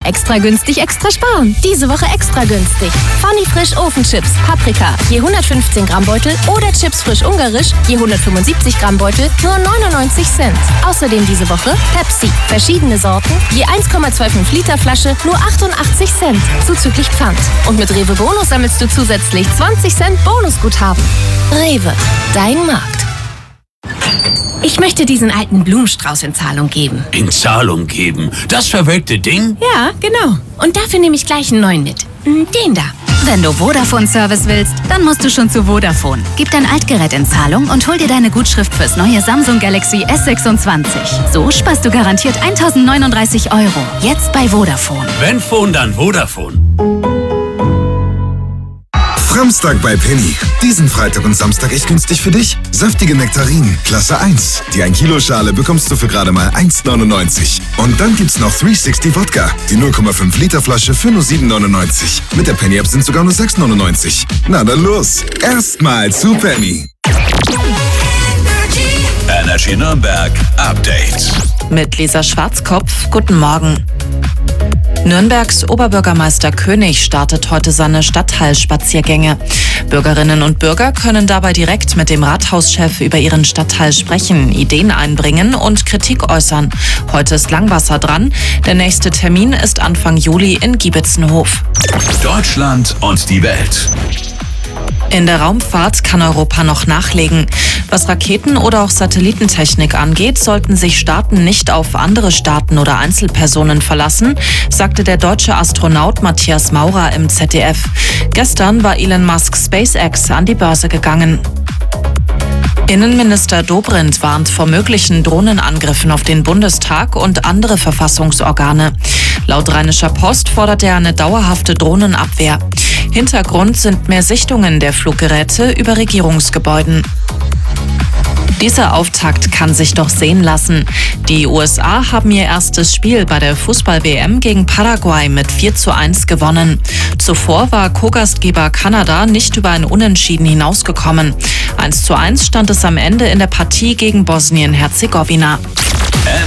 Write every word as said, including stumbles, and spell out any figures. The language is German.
Extra günstig, extra sparen. Diese Woche extra günstig. Funny Frisch Ofenchips, Paprika, je hundertfünfzehn Gramm Beutel oder Chips frisch ungarisch, je hundertfünfundsiebzig Gramm Beutel, nur neunundneunzig Cent. Außerdem diese Woche Pepsi, verschiedene Sorten, je eins Komma fünfundzwanzig Liter Flasche, nur achtundachtzig Cent, zuzüglich Pfand. Und mit Rewe Bonus sammelst du zusätzlich zwanzig Cent Bonusguthaben. Rewe, dein Markt. Ich möchte diesen alten Blumenstrauß in Zahlung geben. In Zahlung geben? Das verwelkte Ding? Ja, genau. Und dafür nehme ich gleich einen neuen mit. Den da. Wenn du Vodafone-Service willst, dann musst du schon zu Vodafone. Gib dein Altgerät in Zahlung und hol dir deine Gutschrift fürs neue Samsung Galaxy S sechsundzwanzig. So sparst du garantiert eintausendneununddreißig Euro. Jetzt bei Vodafone. Wenn Phone, dann Vodafone. Samstag bei Penny. Diesen Freitag und Samstag echt günstig für dich. Saftige Nektarinen, Klasse eins. Die ein Kilo Schale bekommst du für gerade mal eins neunundneunzig. Und dann gibt's noch dreihundertsechzig Wodka. Die null Komma fünf Liter Flasche für nur sieben neunundneunzig. Mit der Penny App sind sogar nur sechs neunundneunzig. Na dann los. Erstmal zu Penny. Energy Nürnberg Update. Mit Lisa Schwarzkopf, guten Morgen. Nürnbergs Oberbürgermeister König startet heute seine Stadtteilspaziergänge. Bürgerinnen und Bürger können dabei direkt mit dem Rathauschef über ihren Stadtteil sprechen, Ideen einbringen und Kritik äußern. Heute ist Langwasser dran. Der nächste Termin ist Anfang Juli in Giebitzenhof. Deutschland und die Welt. In der Raumfahrt kann Europa noch nachlegen. Was Raketen- oder auch Satellitentechnik angeht, sollten sich Staaten nicht auf andere Staaten oder Einzelpersonen verlassen, sagte der deutsche Astronaut Matthias Maurer im Z D F. Gestern war Elon Musk SpaceX an die Börse gegangen. Innenminister Dobrindt warnt vor möglichen Drohnenangriffen auf den Bundestag und andere Verfassungsorgane. Laut Rheinischer Post fordert er eine dauerhafte Drohnenabwehr. Hintergrund sind mehr Sichtungen der Fluggeräte über Regierungsgebäuden. Dieser Auftakt kann sich doch sehen lassen. Die U S A haben ihr erstes Spiel bei der Fußball-W M gegen Paraguay mit vier zu eins gewonnen. Zuvor war Co-Gastgeber Kanada nicht über ein Unentschieden hinausgekommen. eins zu eins stand es am Ende in der Partie gegen Bosnien-Herzegowina.